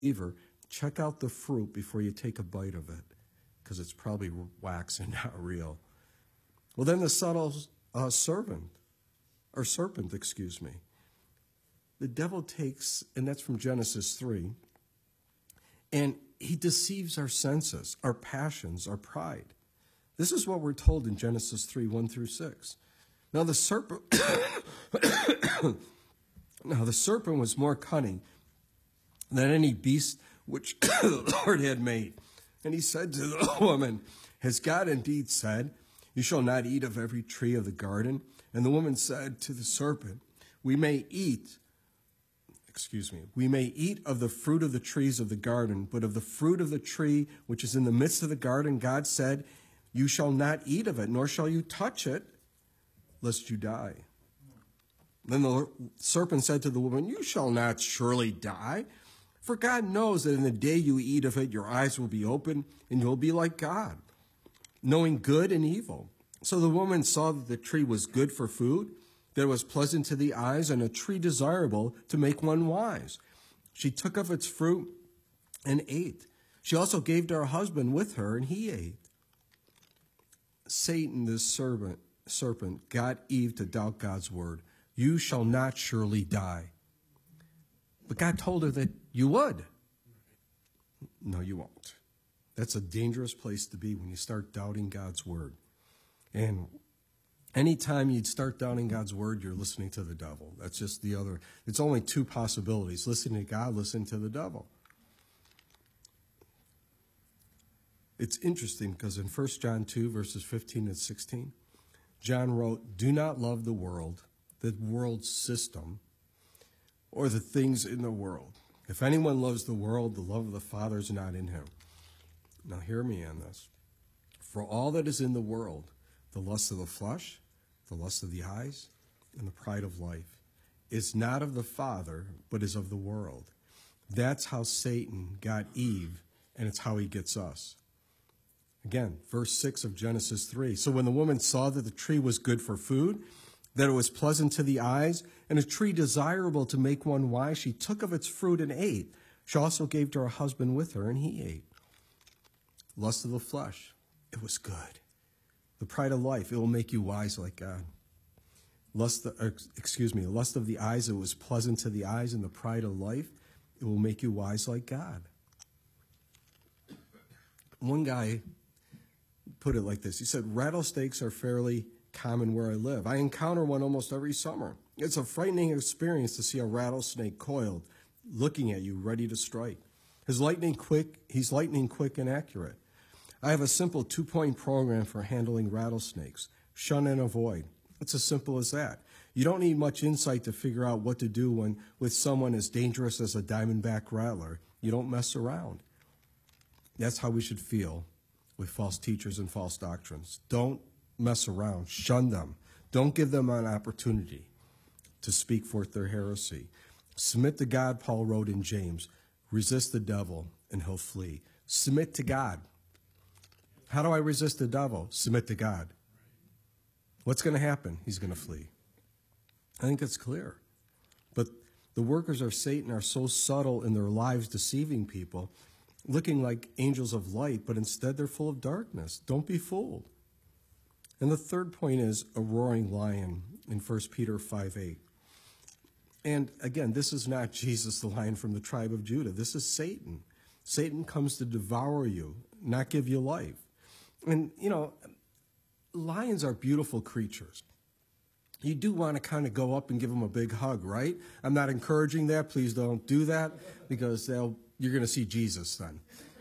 believer, check out the fruit before you take a bite of it, because it's probably wax and not real. Well, then the subtle serpent, the devil takes, and that's from Genesis 3, and he deceives our senses, our passions, our pride. This is what we're told in Genesis 3, 1 through 6. Now the serpent was more cunning than any beast which the Lord had made. And he said to the woman, has God indeed said, you shall not eat of every tree of the garden? And the woman said to the serpent, we may eat of the fruit of the trees of the garden, but of the fruit of the tree which is in the midst of the garden, God said, you shall not eat of it, nor shall you touch it, lest you die. Then the serpent said to the woman, you shall not surely die, for God knows that in the day you eat of it, your eyes will be open, and you'll be like God, knowing good and evil. So the woman saw that the tree was good for food, that it was pleasant to the eyes, and a tree desirable to make one wise. She took of its fruit and ate. She also gave to her husband with her, and he ate. Satan, the serpent, got Eve to doubt God's word. You shall not surely die. But God told her that you would. No, you won't. That's a dangerous place to be when you start doubting God's word. And anytime you'd start doubting God's word, you're listening to the devil. That's just the other. It's only two possibilities. Listening to God, listening to the devil. It's interesting because in 1 John 2, verses 15 and 16, John wrote, do not love the world's system, or the things in the world. If anyone loves the world, the love of the Father is not in him. Now hear me on this. For all that is in the world, the lust of the flesh, the lust of the eyes, and the pride of life, is not of the Father, but is of the world. That's how Satan got Eve, and it's how he gets us. Again, verse 6 of Genesis 3. So when the woman saw that the tree was good for food, that it was pleasant to the eyes, and a tree desirable to make one wise, she took of its fruit and ate. She also gave to her husband with her, and he ate. Lust of the flesh, it was good. The pride of life, it will make you wise like God. Lust of the eyes, it was pleasant to the eyes, and the pride of life, it will make you wise like God. One guy put it like this. He said, rattlesnakes are fairly common where I live. I encounter one almost every summer. It's a frightening experience to see a rattlesnake coiled, looking at you, ready to strike. He's lightning quick and accurate. I have a simple 2-point program for handling rattlesnakes. Shun and avoid. It's as simple as that. You don't need much insight to figure out what to do with someone as dangerous as a diamondback rattler. You don't mess around. That's how we should feel with false teachers and false doctrines. Don't mess around. Shun them. Don't give them an opportunity to speak forth their heresy. Submit to God, Paul wrote in James. Resist the devil and he'll flee. Submit to God. How do I resist the devil? Submit to God. What's going to happen? He's going to flee. I think it's clear. But the workers of Satan are so subtle in their lives deceiving people, looking like angels of light, but instead they're full of darkness. Don't be fooled. And the third point is a roaring lion in 1 Peter 5:8. And again, this is not Jesus, the lion from the tribe of Judah. This is Satan. Satan comes to devour you, not give you life. And, lions are beautiful creatures. You do want to kind of go up and give them a big hug, right? I'm not encouraging that. Please don't do that, because you're going to see Jesus then.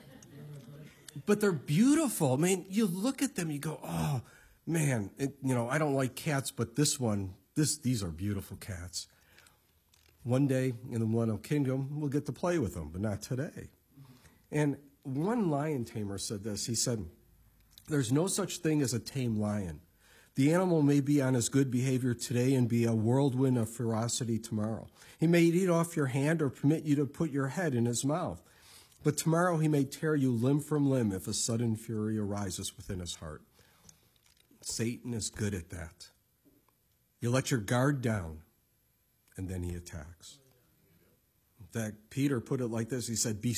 But they're beautiful. I mean, you look at them, you go, oh, man, I don't like cats, but these are beautiful cats. One day in the Millennial Kingdom, we'll get to play with them, but not today. And one lion tamer said this. He said, there's no such thing as a tame lion. The animal may be on his good behavior today and be a whirlwind of ferocity tomorrow. He may eat off your hand or permit you to put your head in his mouth. But tomorrow he may tear you limb from limb if a sudden fury arises within his heart. Satan is good at that. You let your guard down, and then he attacks. In fact, Peter put it like this. He said, "Be